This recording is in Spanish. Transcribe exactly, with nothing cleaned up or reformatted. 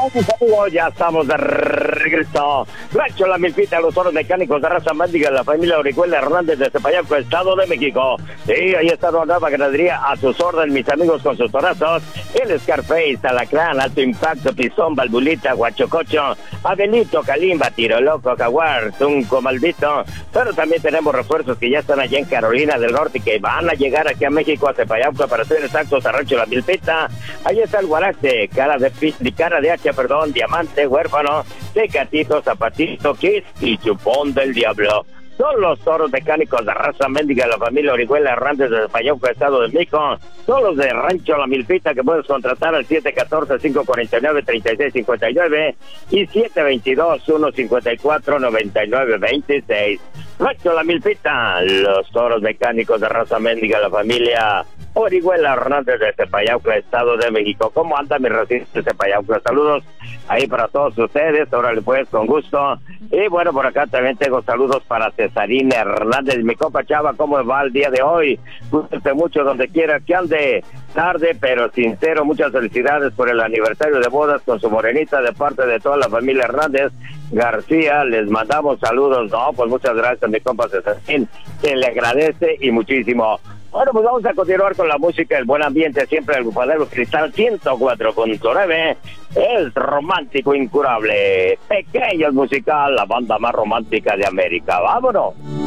mis amigos, ya estamos de regreso. Rancho La Milpita, los toros mecánicos de raza mándiga, la familia Orihuela Hernández de Tepayaco, Estado de México. Sí, ahí está una nueva ganadería a sus órdenes, mis amigos, con sus torazos. El Scarface, Alacrán, Alto Impacto, Pizón, Balbulita, Guachococho, Abelito, Calimba, Tiro Loco, Jaguar, Tunco, Maldito. Pero también tenemos refuerzos que ya están allá en Carolina del Norte y que van a llegar aquí a México, a Tepayaco, para ser exactos, a Rancho La Milpita. Ahí está el Guarache, cara de cara de hacha, perdón, Diamante, Huérfano, Tecatito, Zapatito, Kiss y Chupón del Diablo. Son los toros mecánicos de raza mendiga de la familia Orihuela Hernández de Tepayaco, Estado de México. Son los de Rancho La Milpita, que puedes contratar al siete uno cuatro, cinco cuatro nueve, tres seis cinco nueve y siete dos dos, uno cinco cuatro, nueve nueve dos seis. Rancho La Milpita, los toros mecánicos de raza mendiga de la familia Orihuela Hernández de Tepayaco, Estado de México. ¿Cómo anda mi racista de Tepayaco? Saludos ahí para todos ustedes, órale pues, con gusto. Y bueno, por acá también tengo saludos para Cesarín Hernández, mi compa Chava. ¿Cómo va el día de hoy? Cuídense mucho donde quiera que ande, tarde pero sincero. Muchas felicidades por el aniversario de bodas con su morenita de parte de toda la familia Hernández García. Les mandamos saludos. No, pues muchas gracias, mi compa Cesarín, se le agradece y muchísimo. Bueno, pues vamos a continuar con la música, el buen ambiente, siempre el Bufadero Cristal ciento cuatro punto nueve, el romántico incurable, Pequeños Musical, la banda más romántica de América. ¡Vámonos!